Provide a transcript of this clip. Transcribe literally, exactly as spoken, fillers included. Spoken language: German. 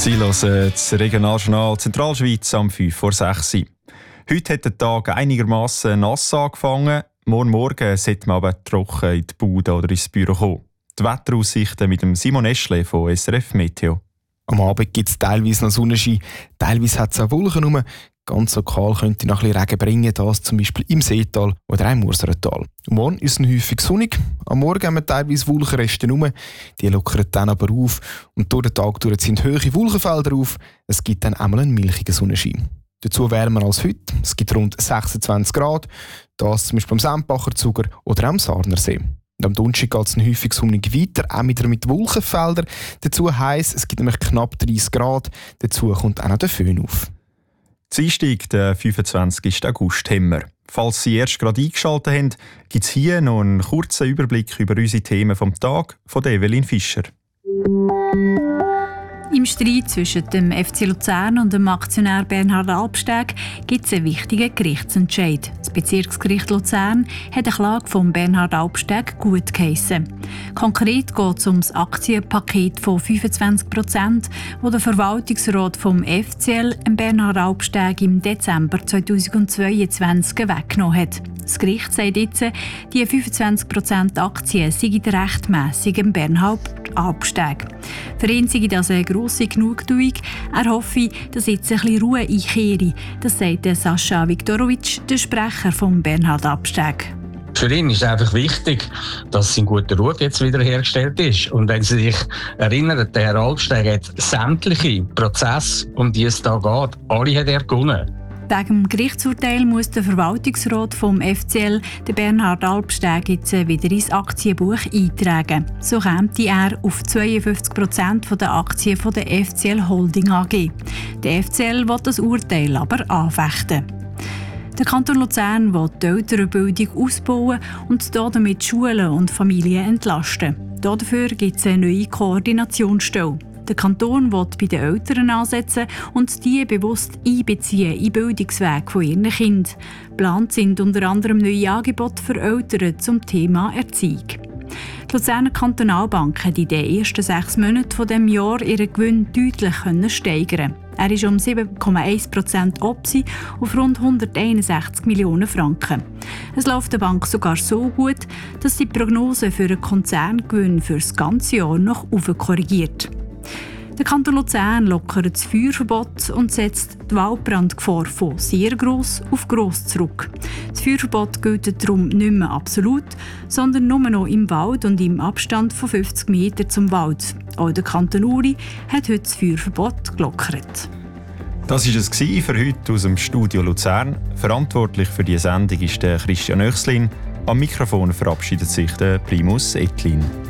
Sie hören das Regionaljournal Zentralschweiz am fünf vor sechs. Heute hat der Tag einigermaßen nass angefangen. Morgen Morgen sollte man aber trocken in die Bude oder ins Büro kommen. Die Wetteraussichten mit dem Simon Eschle von S R F Meteo. Am Abend gibt es teilweise noch Sonnenschein, teilweise hat es auch Wolken rum. Ganz lokal könnte noch ein bisschen Regen bringen, das zum Beispiel im Seetal oder auch im Murserental. Morgen ist es häufig sonnig. Am Morgen haben wir teilweise Wolkenreste rum. Die lockern dann aber auf und durch den Tag durch sind hohe Wolkenfelder auf. Es gibt dann einmal einen milchigen Sonnenschein. Dazu wärmer als heute. Es gibt rund sechsundzwanzig Grad. Das zum Beispiel am Sempacher Zuger oder am Sarnersee. Und am Donnerstag geht es häufig sonnig weiter, auch wieder mit Wolkenfeldern. Dazu heisst, es gibt nämlich knapp dreißig Grad. Dazu kommt auch noch der Föhn auf. Dienstag, der fünfundzwanzigsten August, haben wir. Falls Sie erst gerade eingeschaltet haben, gibt es hier noch einen kurzen Überblick über unsere Themen vom Tag von Evelyn Fischer. Im Streit zwischen dem F C Luzern und dem Aktionär Bernhard Albsteg gibt es einen wichtigen Gerichtsentscheid. Das Bezirksgericht Luzern hat eine Klage von Bernhard Albsteg gut geheissen. Konkret geht es um das Aktienpaket von fünfundzwanzig Prozent, das der Verwaltungsrat vom F C L Bernhard Albsteg im Dezember zweitausendzweiundzwanzig weggenommen hat. Das Gericht sagt jetzt, die fünfundzwanzig Prozent Aktien seien rechtmässig im Bernhard Albsteg. Für ihn sei das eine grosse Genugtuung. Er hoffe, dass jetzt ein bisschen Ruhe einkehre. Das sagt Sascha Viktorowitsch, der Sprecher von Bernhard Albsteg. Für ihn ist es einfach wichtig, dass sein guter Ruf jetzt wiederhergestellt ist. Und wenn Sie sich erinnern, der Herr Albsteg hat sämtliche Prozesse, um die es da geht, alle hat er gewonnen. Wegen dem Gerichtsurteil muss der Verwaltungsrat vom F C L den Bernhard Albsteg jetzt wieder ins Aktienbuch eintragen. So käme er auf zweiundfünfzig Prozent der Aktien der F C L Holding A G. Der F C L will das Urteil aber anfechten. Der Kanton Luzern will die Elternbildung ausbauen und damit Schulen und Familien entlasten. Dafür gibt es eine neue Koordinationsstelle. Der Kanton will bei den Eltern ansetzen und die bewusst einbeziehen in den Bildungsweg von ihren Kindern. Geplant sind unter anderem neue Angebote für Eltern zum Thema Erziehung. Die Luzerner Kantonalbank hat in den ersten sechs Monaten dieses Jahr ihren Gewinn deutlich steigern. Er ist um sieben Komma eins Prozent auf rund hunderteinundsechzig Millionen Franken. Es läuft der Bank sogar so gut, dass die Prognose für den Konzerngewinn für das ganze Jahr noch korrigiert. Der Kanton Luzern lockert das Feuerverbot und setzt die Waldbrandgefahr von sehr gross auf gross zurück. Das Feuerverbot gilt darum nicht mehr absolut, sondern nur noch im Wald und im Abstand von fünfzig Metern zum Wald. Auch der Kanton Uri hat heute das Feuerverbot gelockert. Das war es für heute aus dem Studio Luzern. Verantwortlich für diese Sendung ist der Christian Oechslin. Am Mikrofon verabschiedet sich der Primus Etlin.